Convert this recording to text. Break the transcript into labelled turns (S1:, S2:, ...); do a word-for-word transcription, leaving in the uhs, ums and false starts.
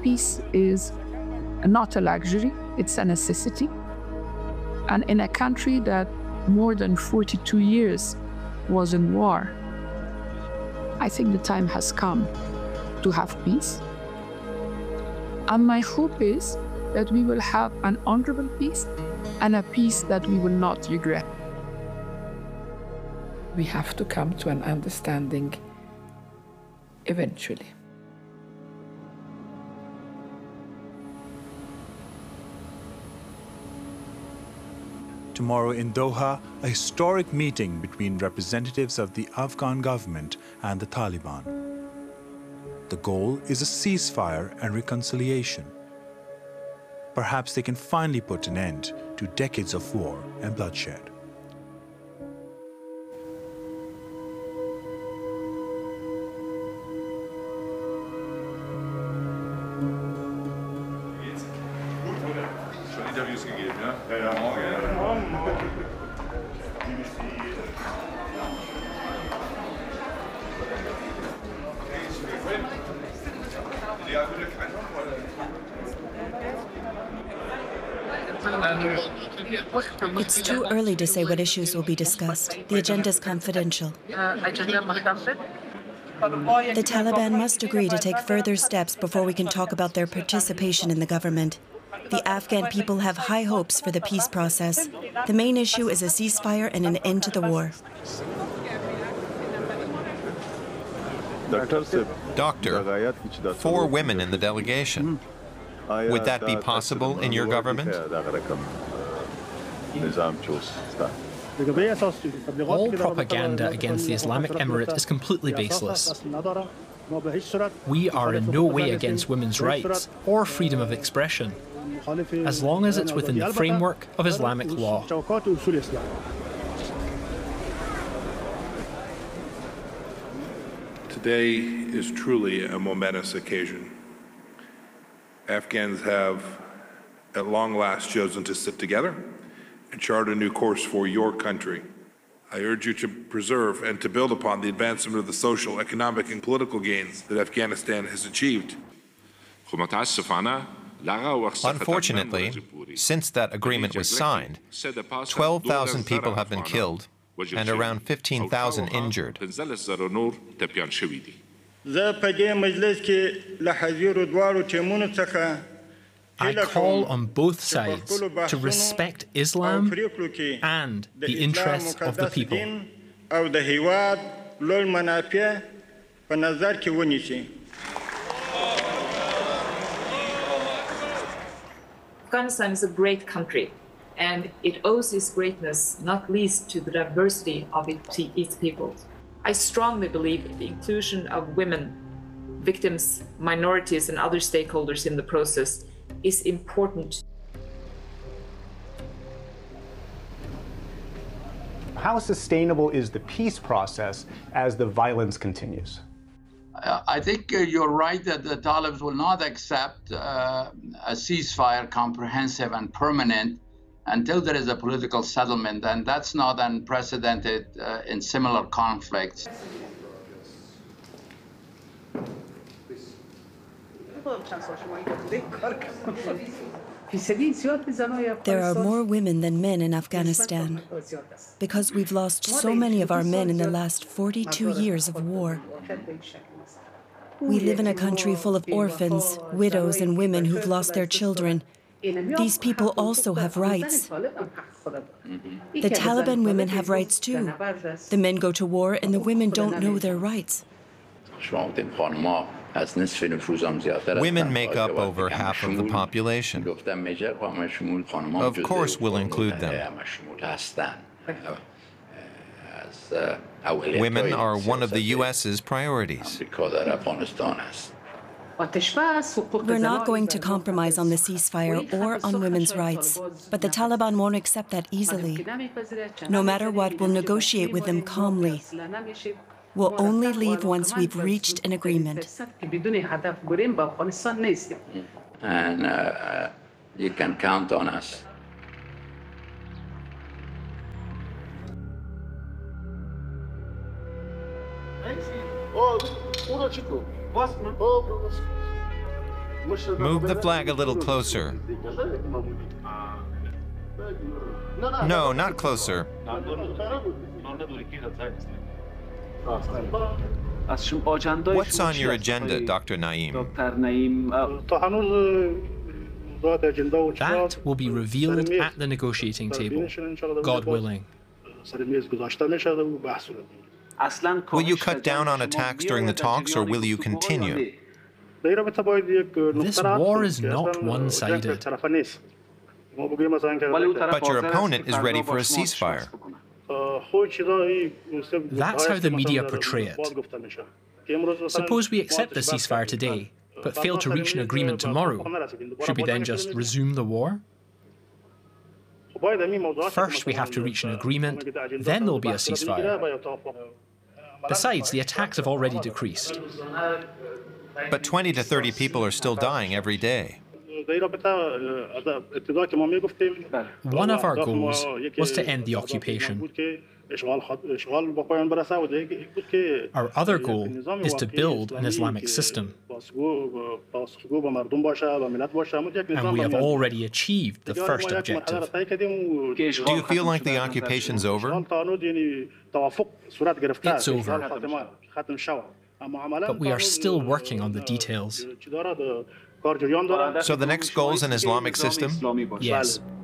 S1: peace is not a luxury, it's a necessity. And in a country that more than forty-two years was in war, I think the time has come to have peace. And my hope is that we will have an honorable peace and a peace that we will not regret. We have to come to an understanding eventually.
S2: Tomorrow in Doha, a historic meeting between representatives of the Afghan government and the Taliban. The goal is a ceasefire and reconciliation. Perhaps they can finally put an end to decades of war and bloodshed.
S3: It's too early to say what issues will be discussed. The agenda is confidential. The Taliban must agree to take further steps before we can talk about their participation in the government. The Afghan people have high hopes for the peace process. The main issue is a ceasefire and an end to the war.
S4: Doctor, four women in the delegation. Would that be possible in your government?
S5: All propaganda against the Islamic Emirate is completely baseless. We are in no way against women's rights or freedom of expression, as long as it's within the framework of Islamic law.
S6: Today is truly a momentous occasion. Afghans have, at long last, chosen to sit together and chart a new course for your country. I urge you to preserve and to build upon the advancement of the social, economic, and political gains that Afghanistan has achieved.
S4: Unfortunately, since that agreement was signed, twelve thousand people have been killed and around fifteen thousand injured.
S5: I call on both sides to respect Islam and the interests of the people.
S7: Afghanistan is a great country, and it owes its greatness not least to the diversity of its people. I strongly believe the inclusion of women, victims, minorities, and other stakeholders in the process is important.
S8: How sustainable is the peace process as the violence continues?
S9: Uh, I think uh, you're right that the Talibs will not accept uh, a ceasefire, comprehensive and permanent, until there is a political settlement, and that's not unprecedented uh, in similar conflicts.
S3: There are more women than men in Afghanistan because we've lost so many of our men in the last forty-two years of war. We live in a country full of orphans, widows, and women who've lost their children. These people also have rights. The Taliban women have rights too. The men go to war and the women don't know their rights.
S4: Women make up over half of the population. Of course we'll include them. Women are one of the U S's priorities.
S3: We're not going to compromise on the ceasefire or on women's rights, but the Taliban won't accept that easily. No matter what, we'll negotiate with them calmly. We'll only leave once we've reached an agreement.
S9: And uh, you can count on us.
S4: Move the flag a little closer. No, not closer. What's on your agenda, Doctor Naim?
S5: That will be revealed at the negotiating table, God willing.
S4: Will you cut down on attacks during the talks, or will you continue?
S5: This war is not one-sided.
S4: But your opponent is ready for a ceasefire.
S5: That's how the media portray it. Suppose we accept the ceasefire today, but fail to reach an agreement tomorrow. Should we then just resume the war? First, we have to reach an agreement, then there'll be a ceasefire. Besides, the attacks have already decreased.
S4: But twenty to thirty people are still dying every day.
S5: One of our goals was to end the occupation. Our other goal is to build an Islamic system. And we have already achieved the first objective.
S4: Do you feel like the occupation's over?
S5: It's over. But we are still working on the details.
S4: So the next goal is an Islamic system?
S5: Yes.